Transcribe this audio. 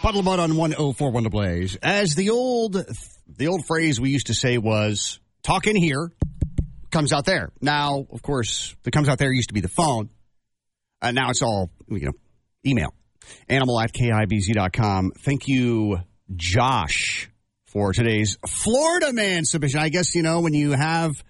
Puddle of Mud on 104.1 The Blaze. As the old phrase we used to say was, talk in here, comes out there. Now, of course, the comes out there used to be the phone. Now it's all, email. Animal@KIBZ.com. Thank you, Josh, for today's Florida man submission. I guess, when you have